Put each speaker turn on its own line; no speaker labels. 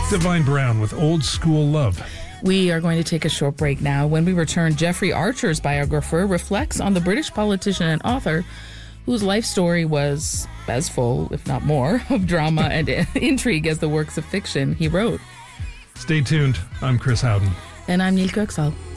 Divine Brown with Old School Love.
We are going to take a short break now. When we return, Jeffrey Archer's biographer reflects on the British politician and author whose life story was as full, if not more, of drama and intrigue as the works of fiction he wrote.
Stay tuned. I'm Chris Howden.
And I'm Neil Kirksall.